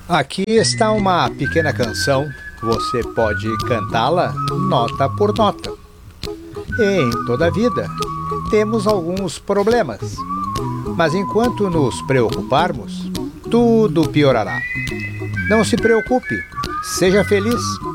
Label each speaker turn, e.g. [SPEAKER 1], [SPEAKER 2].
[SPEAKER 1] Aqui está uma pequena canção. Você pode cantá-la nota por nota. Em toda a vida, temos alguns problemas. Mas enquanto nos preocuparmos, tudo piorará. Não se preocupe, seja feliz.